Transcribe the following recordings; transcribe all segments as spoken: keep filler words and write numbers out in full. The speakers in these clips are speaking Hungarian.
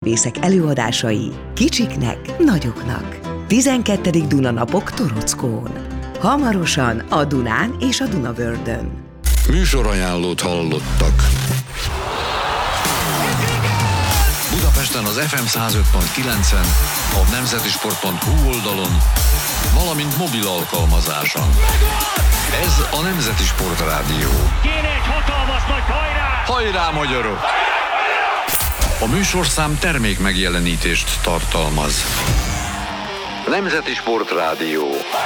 művészek előadásai kicsiknek, nagyoknak. tizenkettedik Dunanapok Torockón. Hamarosan a Dunán és a Dunavördön. Műsorajánlót hallottak. Budapesten az ef em száz öt pont kilencen, a nemzeti sport pont hu oldalon, valamint mobil alkalmazáson. Ez a Nemzeti Sportrádió. Kéne egy hatalmas nagy hajrá! Hajrá, magyarok! A műsorszám termék megjelenítést tartalmaz. Nemzeti Sportrádió.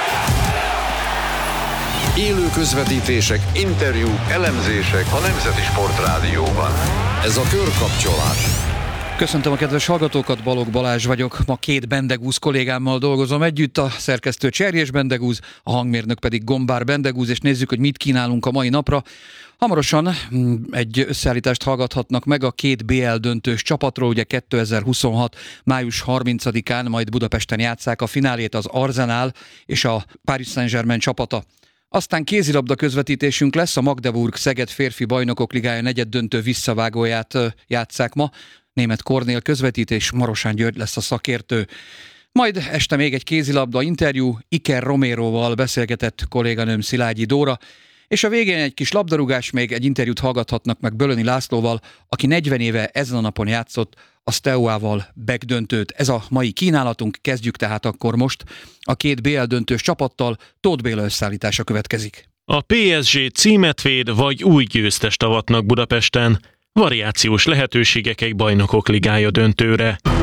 Élő közvetítések, interjúk, elemzések a Nemzeti Sportrádióban. Ez a körkapcsolás. Köszöntöm a kedves hallgatókat, Balogh Balázs vagyok. Ma két Bendegúz kollégámmal dolgozom együtt, a szerkesztő Cserjés Bendegúz, a hangmérnök pedig Gombár Bendegúz, és nézzük, hogy mit kínálunk a mai napra. Hamarosan egy összeállítást hallgathatnak meg a két bé el döntős csapatról, ugye kétezer-huszonhat. május harmincadikán majd Budapesten játsszák a finálét az Arsenal és a Paris Saint-Germain csapata. Aztán kézilabda közvetítésünk lesz, a Magdeburg Szeged férfi bajnokok ligája negyeddöntő visszavágóját játsszák ma. Németh Kornél közvetítés, Marosán György lesz a szakértő. Majd este még egy kézilabda interjú, Iker Roméroval beszélgetett kolléganőm Szilágyi Dóra, és a végén egy kis labdarúgás, még egy interjút hallgathatnak meg Bölöni Lászlóval, aki negyven éve ezen a napon játszott a Steaua-val backdöntőt. Ez a mai kínálatunk, kezdjük tehát akkor most. A két bé el döntős csapattal Tóth Béla összeállítása következik. A pé es gé címet véd, vagy új győztest avatnak Budapesten. Variációs lehetőségek egy bajnokok ligája döntőre.